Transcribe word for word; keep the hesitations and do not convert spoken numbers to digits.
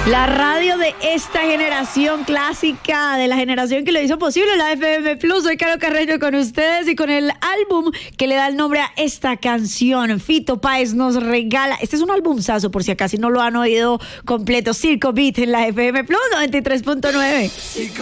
La radio de esta generación clásica, de la generación que lo hizo posible, la F M Plus. Soy Caro Carreño con ustedes y con el álbum que le da el nombre a esta canción. Fito Páez nos regala, este es un albumzazo por si acaso no lo han oído completo, Circo Beat en la F M Plus noventa y tres punto nueve.